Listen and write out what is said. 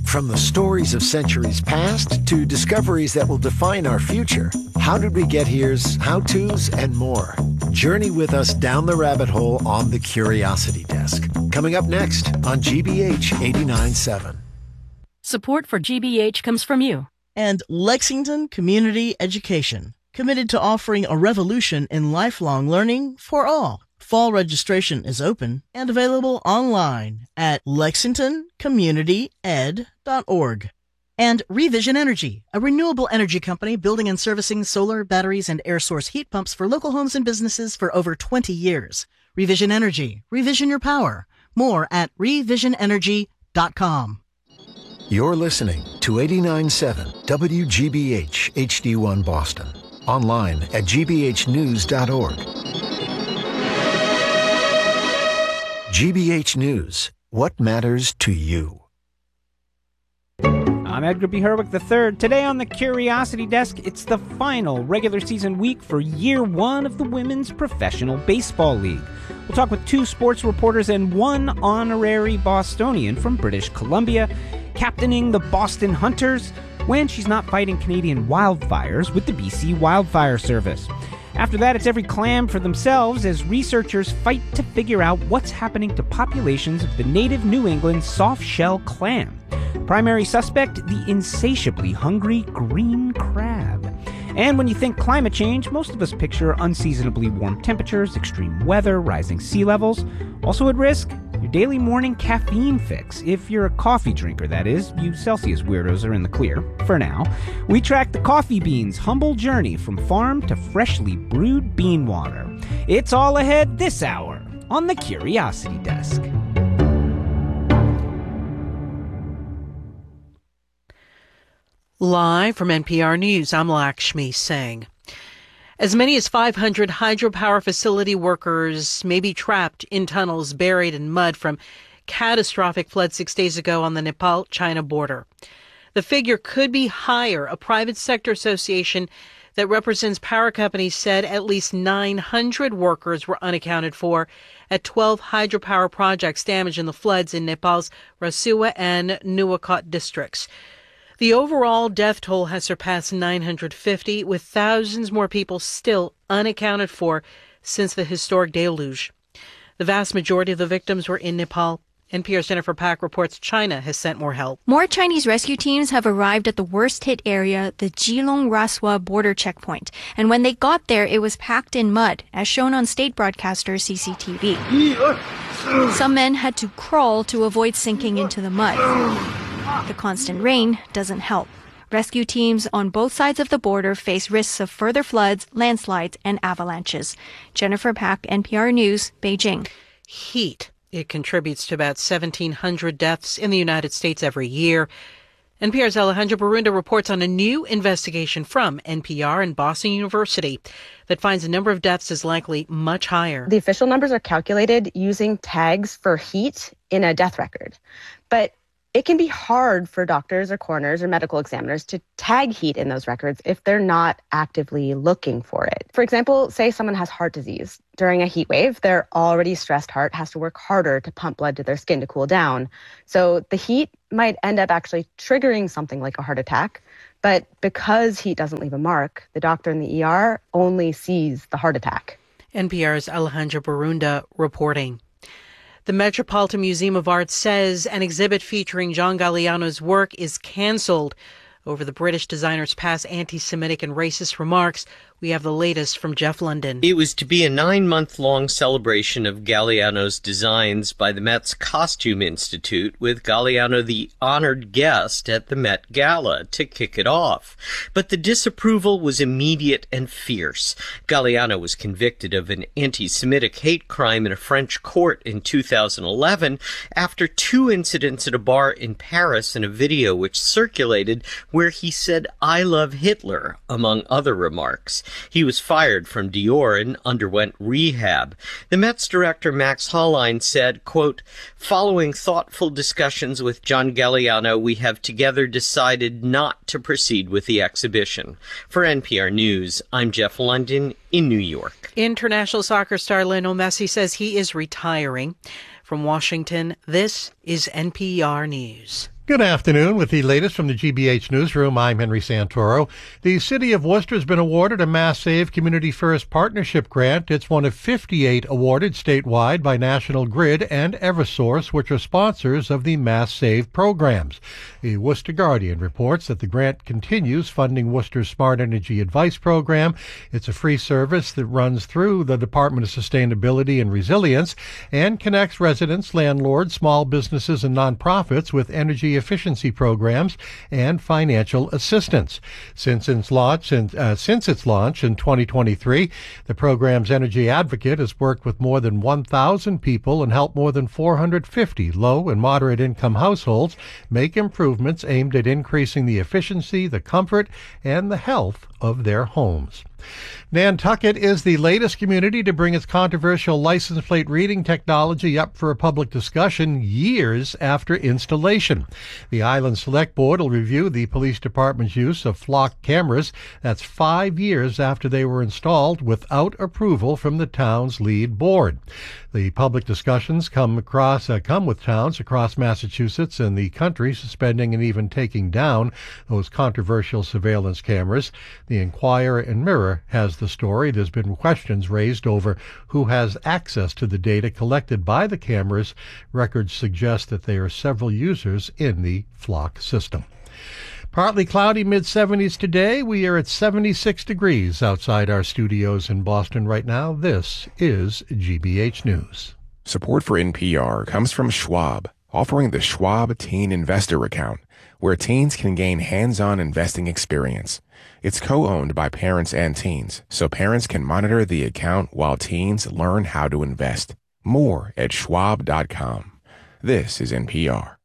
From the stories of centuries past to discoveries that will define our future, How Did We Get Here's how-tos and more. Journey with us down the rabbit hole on the Curiosity Desk. Coming up next on GBH 89.7. Support for GBH comes from you. And Lexington Community Education, committed to offering a revolution in lifelong learning for all. Fall registration is open and available online at lexingtoncommunityed.org. And Revision Energy, a renewable energy company building and servicing solar, batteries, and air source heat pumps for local homes and businesses for over 20 years. Revision Energy. Revision your power. More at revisionenergy.com. You're listening to 89.7 WGBH HD1 Boston. Online at gbhnews.org. GBH News. What matters to you? I'm Edgar B. Herwick III. Today on the Curiosity Desk, it's the final regular season week for year one of the Women's Professional Baseball League. We'll talk with two sports reporters and one honorary Bostonian from British Columbia, captaining the Boston Hunters when she's not fighting Canadian wildfires with the BC Wildfire Service. After that, it's every clam for themselves as researchers fight to figure out what's happening to populations of the native New England soft-shell clam. Primary suspect, the insatiably hungry green crab. And when you think climate change, most of us picture unseasonably warm temperatures, extreme weather, rising sea levels. Also at risk, your daily morning caffeine fix. If you're a coffee drinker, that is. You Celsius weirdos are in the clear, for now. We track the coffee bean's humble journey from farm to freshly brewed bean water. It's all ahead this hour on the Curiosity Desk. Live from NPR News, I'm Lakshmi Singh. As many as 500 hydropower facility workers may be trapped in tunnels buried in mud from catastrophic flood 6 days ago on the Nepal-China border. The figure could be higher. A private sector association that represents power companies said at least 900 workers were unaccounted for at 12 hydropower projects damaged in the floods in Nepal's Rasuwa and Nuwakot districts. The overall death toll has surpassed 950, with thousands more people still unaccounted for since the historic deluge. The vast majority of the victims were in Nepal. NPR's Jennifer Pack reports China has sent more help. More Chinese rescue teams have arrived at the worst-hit area, the Jilong-Raswa border checkpoint. And when they got there, it was packed in mud, as shown on state broadcaster CCTV. Some men had to crawl to avoid sinking into the mud. The constant rain doesn't help. Rescue teams on both sides of the border face risks of further floods, landslides, and avalanches. Jennifer Pack, NPR News, Beijing. Heat. It contributes to about 1,700 deaths in the United States every year. NPR's Alejandra Barunda reports on a new investigation from NPR and Boston University that finds the number of deaths is likely much higher. The official numbers are calculated using tags for heat in a death record. But it can be hard for doctors or coroners or medical examiners to tag heat in those records if they're not actively looking for it. For example, say someone has heart disease. During a heat wave, their already stressed heart has to work harder to pump blood to their skin to cool down. So the heat might end up actually triggering something like a heart attack. But because heat doesn't leave a mark, the doctor in the ER only sees the heart attack. NPR's Alejandra Barunda reporting. The Metropolitan Museum of Art says an exhibit featuring John Galliano's work is canceled over the British designer's past anti-Semitic and racist remarks. We have the latest from Jeff London. It was to be a 9-month-long celebration of Galliano's designs by the Met's Costume Institute, with Galliano the honored guest at the Met Gala to kick it off. But the disapproval was immediate and fierce. Galliano was convicted of an anti-Semitic hate crime in a French court in 2011 after 2 incidents at a bar in Paris and a video which circulated where he said, "I love Hitler," among other remarks. He was fired from Dior and underwent rehab. The Met's director, Max Hollein, said, quote, "Following thoughtful discussions with John Galliano, we have together decided not to proceed with the exhibition." For NPR News, I'm Jeff London in New York. International soccer star Lionel Messi says he is retiring. From Washington, this is NPR News. Good afternoon. With the latest from the GBH Newsroom, I'm Henry Santoro. The City of Worcester has been awarded a Mass Save Community First Partnership Grant. It's one of 58 awarded statewide by National Grid and Eversource, which are sponsors of the Mass Save programs. The Worcester Guardian reports that the grant continues funding Worcester's Smart Energy Advice Program. It's a free service that runs through the Department of Sustainability and Resilience and connects residents, landlords, small businesses, and nonprofits with energy efficiency programs and financial assistance. Since its launch in 2023, the program's Energy Advocate has worked with more than 1,000 people and helped more than 450 low and moderate income households make improvements aimed at increasing the efficiency, the comfort, and the health of their homes. Nantucket is the latest community to bring its controversial license plate reading technology up for a public discussion years after installation. The Island Select Board will review the police department's use of flock cameras. That's 5 years after they were installed without approval from the town's lead board. The public discussions come with towns across Massachusetts and the country suspending and even taking down those controversial surveillance cameras. The Enquirer and Mirror has the story. There's been questions raised over who has access to the data collected by the cameras. Records suggest that there are several users in the flock system. Partly cloudy, mid-70s today. We are at 76 degrees outside our studios in Boston right now. This is GBH News. Support for NPR comes from Schwab, offering the Schwab Teen Investor Account, where teens can gain hands-on investing experience. It's co-owned by parents and teens, so parents can monitor the account while teens learn how to invest. More at schwab.com. This is NPR.